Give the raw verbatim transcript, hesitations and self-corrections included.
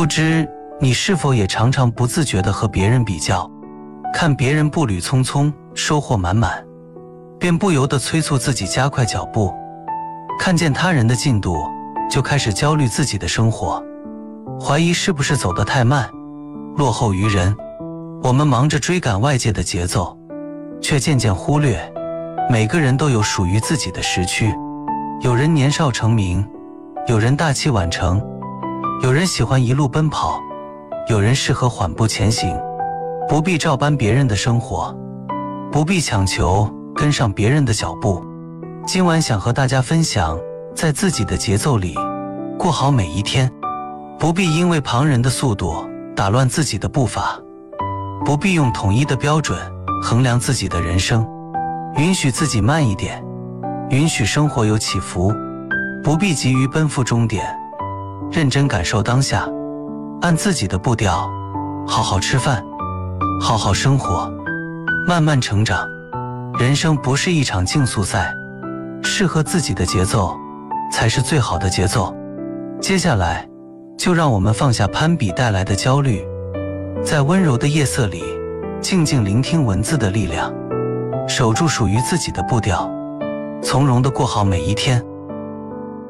不知你是否也常常不自觉地和别人比较，看别人步履匆匆，收获满满，便不由得催促自己加快脚步，看见他人的进度，就开始焦虑自己的生活，怀疑是不是走得太慢，落后于人。我们忙着追赶外界的节奏，却渐渐忽略每个人都有属于自己的时区。有人年少成名，有人大器晚成，有人喜欢一路奔跑，有人适合缓步前行。不必照搬别人的生活，不必强求跟上别人的脚步。今晚想和大家分享，在自己的节奏里过好每一天，不必因为旁人的速度打乱自己的步伐，不必用统一的标准衡量自己的人生，允许自己慢一点，允许生活有起伏，不必急于奔赴终点，认真感受当下，按自己的步调好好吃饭，好好生活，慢慢成长。人生不是一场竞速赛，适合自己的节奏才是最好的节奏。接下来就让我们放下攀比带来的焦虑，在温柔的夜色里静静聆听文字的力量，守住属于自己的步调，从容地过好每一天。